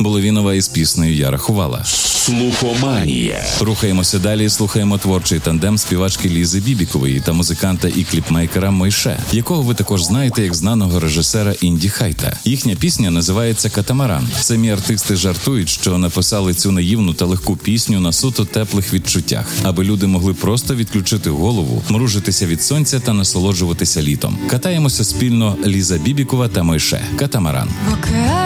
Булавінова із піснею «Я рахувала». Слухоманія. Рухаємося далі і слухаємо творчий тандем співачки Лізи Бібікової та музиканта і кліпмейкера Мойше, якого ви також знаєте як знаного режисера Інді Хайта. Їхня пісня називається «Катамаран». Самі артисти жартують, що написали цю наївну та легку пісню на суто теплих відчуттях, аби люди могли просто відключити голову, мружитися від сонця та насолоджуватися літом. Катаємося спільно Ліза Бібікова та Мойше. «Катамаран».